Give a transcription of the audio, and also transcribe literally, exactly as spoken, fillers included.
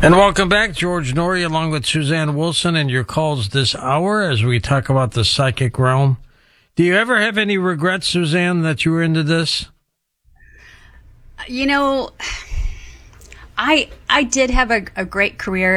And welcome back, George Noory, along with Suzanne Wilson, and your calls this hour as we talk about the psychic realm. Do you ever have any regrets, Suzanne, that you were into this? You know, I I did have a, a great career